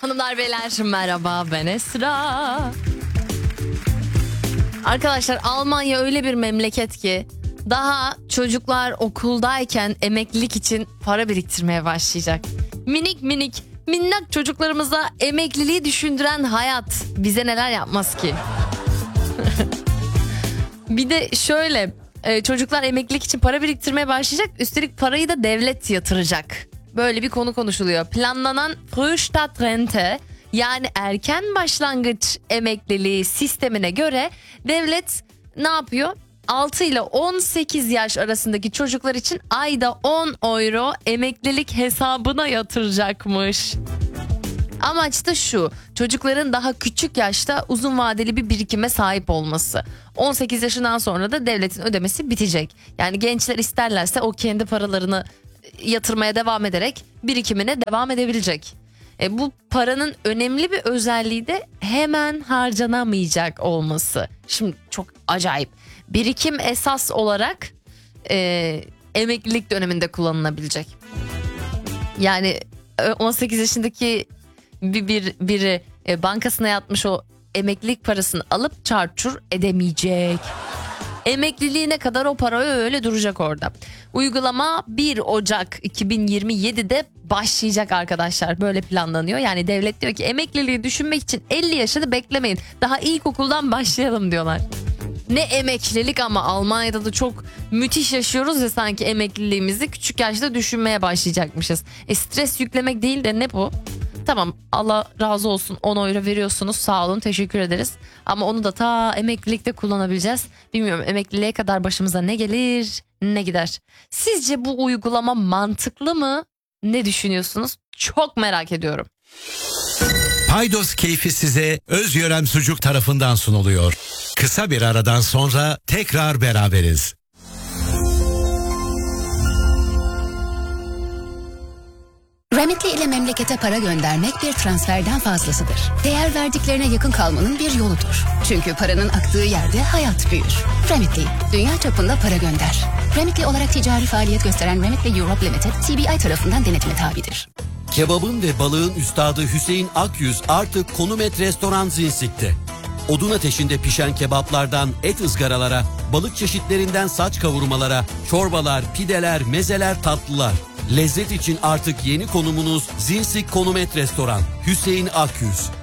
Hanımlar beyler merhaba, ben Esra. Arkadaşlar, Almanya öyle bir memleket ki daha çocuklar okuldayken emeklilik için para biriktirmeye başlayacak. Minnak çocuklarımıza emekliliği düşündüren hayat bize neler yapmaz ki? Bir de şöyle, çocuklar emeklilik için para biriktirmeye başlayacak, üstelik parayı da devlet yatıracak. Böyle bir konu konuşuluyor. Planlanan Frühstart-Rente, yani erken başlangıç emekliliği sistemine göre devlet ne yapıyor? 6 ile 18 yaş arasındaki çocuklar için ayda 10 euro emeklilik hesabına yatıracakmış. Amaç da şu: çocukların daha küçük yaşta uzun vadeli bir birikime sahip olması. 18 yaşından sonra da devletin ödemesi bitecek. Yani gençler isterlerse o kendi paralarını yatırmaya devam ederek birikimine devam edebilecek. Bu paranın önemli bir özelliği de hemen harcanamayacak olması. Şimdi çok acayip. Birikim esas olarak emeklilik döneminde kullanılabilecek. Yani 18 yaşındaki biri bankasına yatmış o emeklilik parasını alıp çarçur edemeyecek. Emekliliğine kadar o para öyle duracak orada. Uygulama 1 Ocak 2027'de başlayacak arkadaşlar. Böyle planlanıyor. Yani devlet diyor ki emekliliği düşünmek için 50 yaşını beklemeyin. Daha ilkokuldan başlayalım diyorlar. Ne emeklilik ama Almanya'da da çok müthiş yaşıyoruz ya, sanki emekliliğimizi küçük yaşta düşünmeye başlayacakmışız. Stres yüklemek değil de ne bu? Tamam, Allah razı olsun, 10 euro veriyorsunuz, sağ olun, teşekkür ederiz. Ama onu da ta emeklilikte kullanabileceğiz. Bilmiyorum, emekliliğe kadar başımıza ne gelir ne gider. Sizce bu uygulama mantıklı mı? Ne düşünüyorsunuz? Çok merak ediyorum. Paydos keyfi size Özyörem Sucuk tarafından sunuluyor. Kısa bir aradan sonra tekrar beraberiz. Remitly ile memlekete para göndermek bir transferden fazlasıdır. Değer verdiklerine yakın kalmanın bir yoludur. Çünkü paranın aktığı yerde hayat büyür. Remitly, dünya çapında para gönder. Remitly olarak ticari faaliyet gösteren Remitly Europe Limited, CBI tarafından denetime tabidir. Kebabın ve balığın üstadı Hüseyin Akyüz artık Konum Et Restoran Zinsik'te. Odun ateşinde pişen kebaplardan et ızgaralara, balık çeşitlerinden saç kavurmalara, çorbalar, pideler, mezeler, tatlılar. Lezzet için artık yeni konumunuz Zinsik Konum Et Restoran. Hüseyin Akyüz.